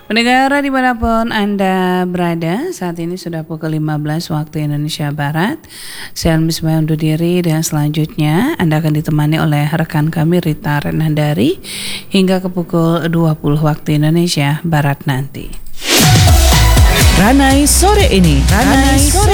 Pendengar dimanapun Anda berada, saat ini sudah pukul 15 waktu Indonesia Barat. Saya Misbah undur diri dan selanjutnya Anda akan ditemani oleh rekan kami Rita Renandari hingga ke pukul 20 waktu Indonesia Barat nanti. Ranai sore ini.